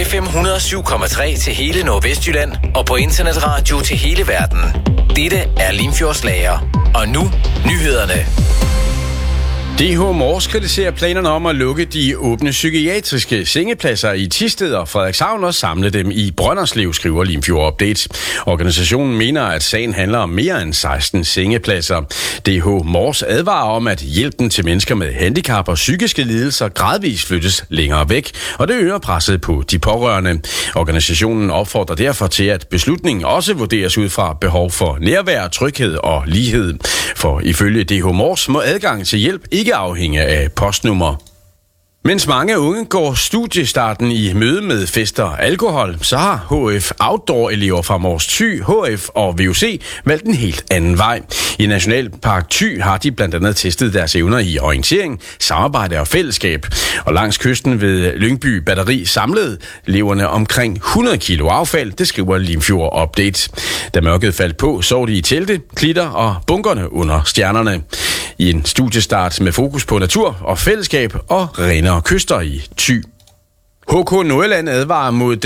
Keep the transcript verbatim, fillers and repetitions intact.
F M et hundrede og syv komma tre til hele Nordvestjylland og på internetradio til hele verden. Dette er Limfjordslager. Og nu nyhederne. D H Mors kritiserer planerne om at lukke de åbne psykiatriske sengepladser i Thisted og Frederikshavn og samle dem i Brønderslev, skriver Limfjord Update. Organisationen mener, at sagen handler om mere end seksten sengepladser. D H Mors advarer om, at hjælpen til mennesker med handicap og psykiske lidelser gradvist flyttes længere væk, og det øger presset på de pårørende. Organisationen opfordrer derfor til, at beslutningen også vurderes ud fra behov for nærvær, tryghed og lighed. For ifølge D H Mors må adgang til hjælp ikke afhænge af postnummer. Mens mange unge går studiestarten i møde med fester og alkohol, så har H F Outdoor-elever fra Mors Thy, H F og V U C valgt en helt anden vej. I Nationalpark Thy har de blandt andet testet deres evner i orientering, samarbejde og fællesskab. Og langs kysten ved Lyngby Batteri samlede eleverne omkring hundrede kilo affald, det skriver Limfjord Update. Da mørket faldt på, sov de i telte, klitter og bunkerne under stjernerne. I en studiestart med fokus på natur og fællesskab og renere kyster i Thy. H K Nordjylland advarer mod